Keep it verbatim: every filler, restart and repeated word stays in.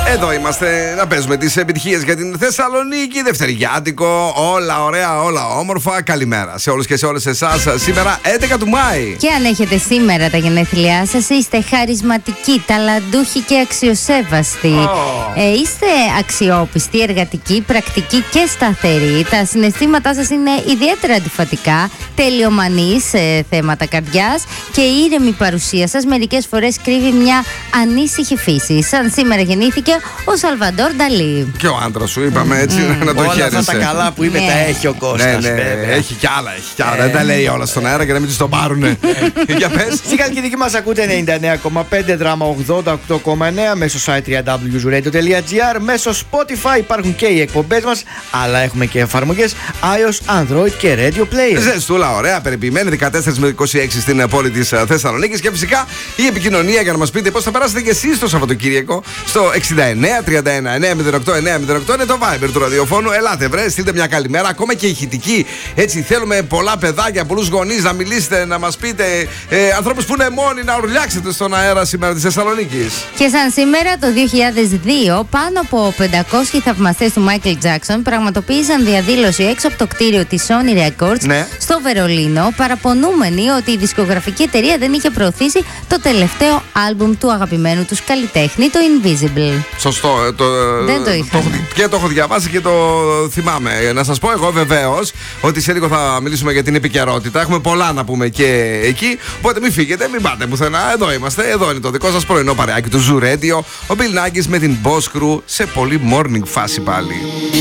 Εδώ είμαστε να παίζουμε τις επιτυχίες για την Θεσσαλονίκη. Δευτεριάτικο, όλα ωραία, όλα όμορφα. Καλημέρα σε όλους και σε όλες εσάς. Σήμερα έντεκα του Μάη. Και αν έχετε σήμερα τα γενέθλιά σας, είστε χαρισματικοί, ταλαντούχοι και αξιοσέβαστοι. Oh. Ε, είστε αξιόπιστοι, εργατικοί, πρακτικοί και σταθεροί. Τα συναισθήματά σας είναι ιδιαίτερα αντιφατικά, τελειομανείς σε θέματα καρδιάς και η ήρεμη παρουσία σας μερικές φορές κρύβει μια ανήσυχη φύση. Σαν σήμερα γεννήθηκε ο Σαλβαντόρ Νταλί. Και ο άντρας σου, είπαμε έτσι, mm. να το χαίρεσαι. Όλα αυτά τα καλά που είπε ναι. τα έχει ο Κώστας. Ναι, ναι, βέβαια. Έχει κι άλλα, έχει κι άλλα. Ε. Δεν τα λέει όλα στον αέρα και να μην τους το πάρουνε. Για πες. Στη Χαλκιδική μας ακούτε ενενήντα εννέα κόμμα πέντε, δράμα ογδόντα οκτώ κόμμα εννέα, μέσω site double-u double-u double-u τελεία radio τελεία gr, μέσω Spotify υπάρχουν και οι εκπομπές μας, αλλά έχουμε και εφαρμογές iOS, Android και Radio Player. Ζεστούλα, ωραία, περιποιημένη, δεκατέσσερα με είκοσι έξι στην πόλη της Θεσσαλονίκης και φυσικά η επικοινωνία για να μας πείτε πώς θα περάσετε και εσείς το Σαββατοκύριακο στο εξήντα εννέα τριάντα ένα εννέα μηδέν οκτώ εννέα μηδέν οκτώ είναι το Viber του ραδιοφώνου. Ελάτε, βρε, στείλτε μια καλημέρα, ακόμα και ηχητική. Έτσι, θέλουμε πολλά παιδάκια, πολλούς γονείς να μιλήσετε, να μας πείτε, ε, ανθρώπους που είναι μόνοι, να ουρλιάξετε στον αέρα σήμερα της Θεσσαλονίκης. Και σαν σήμερα το δύο χιλιάδες δύο, πάνω από πεντακόσιοι θαυμαστές του Michael Jackson πραγματοποίησαν διαδήλωση έξω από το κτίριο της Sony Records ναι. στο Βερολίνο, παραπονούμενοι ότι η δισκογραφική εταιρεία δεν είχε προωθήσει το τελευταίο άλμπουμ του αγαπημένου τους καλλιτέχνη, το Invisible. Σωστό. Το, δεν το είχα. Το, και το έχω διαβάσει και το θυμάμαι. Να σας πω εγώ βεβαίως ότι σε λίγο θα μιλήσουμε για την επικαιρότητα. Έχουμε πολλά να πούμε και εκεί. Οπότε μην φύγετε, μην πάτε πουθενά. Εδώ είμαστε. Εδώ είναι το δικό σας πρωινό παρεάκι του Zoo Radio. Ο Bill Nackis με την Boss Crew σε πολύ morning φάση πάλι.